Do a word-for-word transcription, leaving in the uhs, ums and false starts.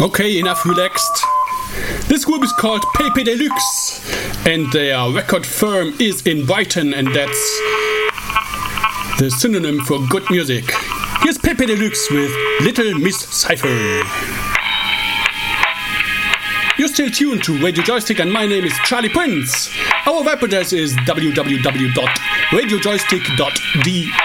Okay, enough relaxed. This group is called Pepe Deluxe, and their record firm is in Brighton, and that's the synonym for good music. Here's Pepe Deluxe with Little Miss Cypher. You're still tuned to Radio Joystick, and my name is Charlie Prince. Our web address is w w w dot radio joystick dot d